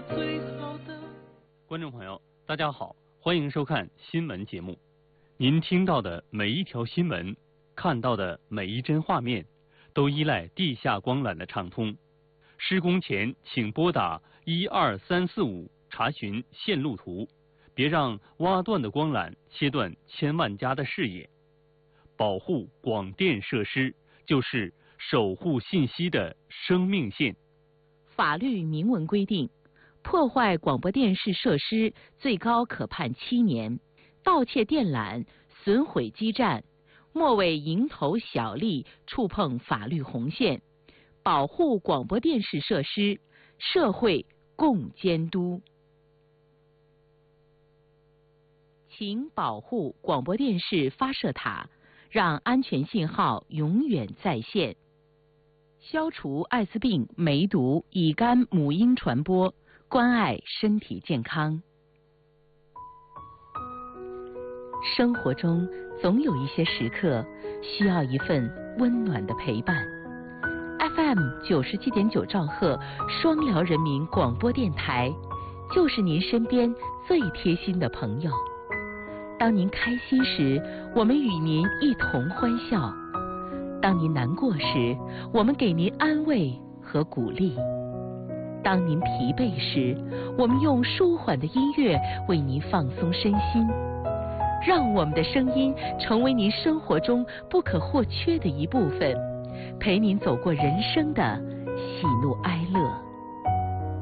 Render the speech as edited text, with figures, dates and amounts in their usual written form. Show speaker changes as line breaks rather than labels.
最好的。
观众朋友，大家好，欢迎收看新闻节目。您听到的每一条新闻，看到的每一帧画面，都依赖地下光缆的畅通。施工前请拨打12345查询线路图，别让挖断的光缆切断千万家的视野。保护广电设施就是守护信息的生命线。
法律明文规定，破坏广播电视设施最高可判7年，盗窃电缆、损毁基站，莫为蝇头小利触碰法律红线。保护广播电视设施，社会共监督。请保护广播电视发射塔，让安全信号永远在线。消除艾滋病、梅毒、乙肝、母婴传播，关爱身体健康。生活中总有一些时刻需要一份温暖的陪伴。FM 97.9兆赫双辽人民广播电台，就是您身边最贴心的朋友。当您开心时，我们与您一同欢笑；当您难过时，我们给您安慰和鼓励；当您疲惫时，我们用舒缓的音乐为您放松身心。让我们的声音成为您生活中不可或缺的一部分，陪您走过人生的喜怒哀乐。